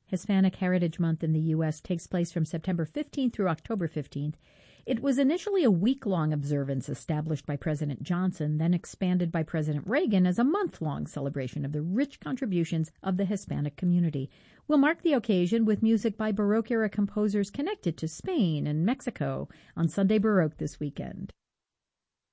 Hispanic Heritage Month in the U.S. takes place from September 15th through October 15th. It was initially a week-long observance established by President Johnson, then expanded by President Reagan as a month-long celebration of the rich contributions of the Hispanic community. We'll mark the occasion with music by Baroque-era composers connected to Spain and Mexico on Sunday Baroque this weekend.